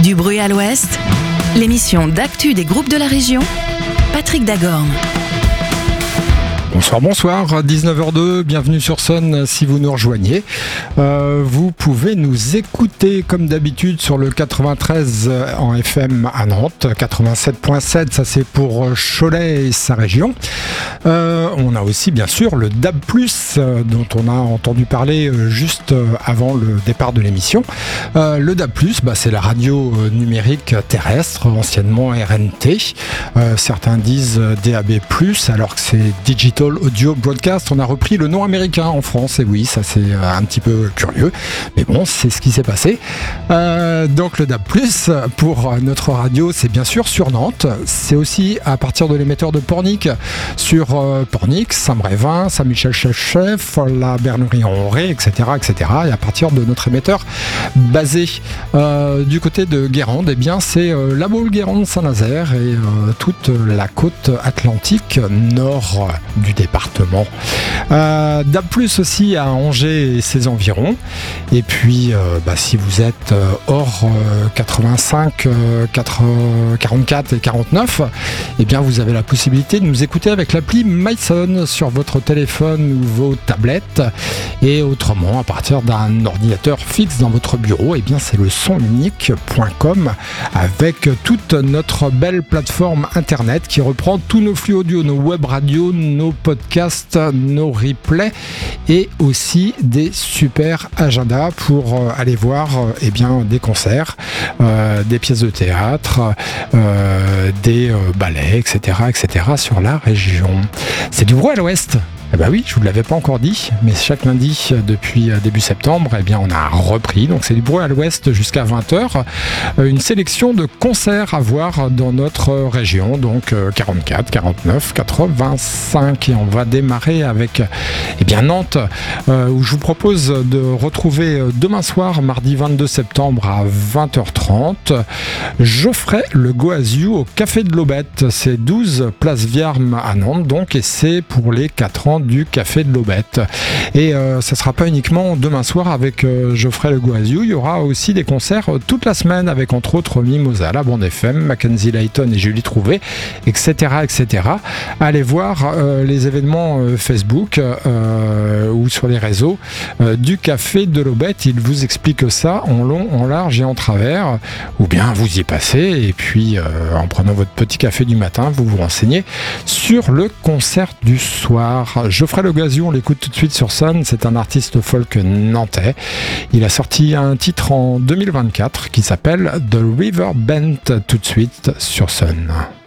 Du bruit à l'ouest, l'émission d'actu des groupes de la région, Patrick Dagorn. Bonsoir, 19h02, bienvenue sur Sun si vous nous rejoignez. Vous pouvez nous écouter comme d'habitude sur le 93 en FM à Nantes, 87.7, ça c'est pour Cholet et sa région. On a aussi bien sûr le DAB+, dont on a entendu parler juste avant le départ de l'émission. Le DAB+, c'est la radio numérique terrestre, anciennement RNT. Certains disent DAB+, alors que c'est Digital Audio Broadcast. On a repris le nom américain en France, et oui, ça c'est un petit peu curieux, mais bon, c'est ce qui s'est passé. Donc le DAB+, pour notre radio, c'est bien sûr sur Nantes. C'est aussi à partir de l'émetteur de Pornic, sur Pornic, Saint-Brévin, Saint-Michel-Chef, la Bernerie-en-Auray, etc., etc. Et à partir de notre émetteur basé du côté de Guérande, eh bien c'est la Baule-Guérande-Saint-Nazaire et toute la côte atlantique nord du département. DAB+ aussi à Angers et ses environs. Et puis si vous êtes hors 85, 44 et 49, eh bien vous avez la possibilité de nous écouter avec l'appli mySun sur votre téléphone ou vos tablettes. Et autrement, à partir d'un ordinateur fixe dans votre bureau, eh bien c'est le sonunique.com avec toute notre belle plateforme internet qui reprend tous nos flux audio, nos web radios, nos podcasts, nos replays et aussi des super agendas pour aller voir des concerts, des pièces de théâtre, des ballets, etc., sur la région. C'est du bruit à l'ouest. Eh ben oui, je vous l'avais pas encore dit, mais chaque lundi depuis début septembre, eh bien on a repris. Donc c'est du bruit à l'ouest jusqu'à 20h. Une sélection de concerts à voir dans notre région, donc 44, 49, 85. Et on va démarrer avec Nantes, où je vous propose de retrouver demain soir, mardi 22 septembre à 20h30, Geoffrey Le Goasiou au Café de l'Aubette. C'est 12 place Viarme à Nantes, donc, et c'est pour les 4 ans du Café de l'Aubette. Et ça ne sera pas uniquement demain soir avec Geoffrey Le Goasiou, il y aura aussi des concerts toute la semaine avec entre autres Mimosa, la Bande FM, Mackenzie Layton et Julie Trouvé, etc., etc. Allez voir les événements Facebook ou sur les réseaux du Café de l'Aubette. Il vous explique ça en long, en large et en travers, ou bien vous y passez et puis en prenant votre petit café du matin, vous vous renseignez sur le concert du soir. Geoffrey Le Goasiou, on l'écoute tout de suite sur Sun, c'est un artiste folk nantais. Il a sorti un titre en 2024 qui s'appelle The River Bent, tout de suite sur Sun.